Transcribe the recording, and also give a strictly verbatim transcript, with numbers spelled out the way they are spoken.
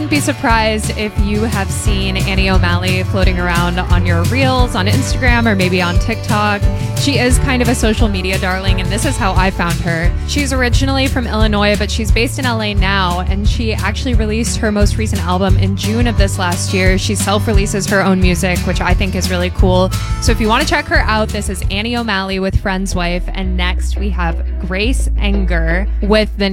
wouldn't be surprised if you have seen Annie O'Malley floating around on your reels on Instagram or maybe on TikTok. She is kind of a social media darling, and this is how I found her. She's originally from Illinois, but she's based in L A now, and she actually released her most recent album in June of this last year. She self-releases her own music, which I think is really cool. So if you want to check her out, this is Annie O'Malley with Friend's Wife, and next we have Grace Enger with the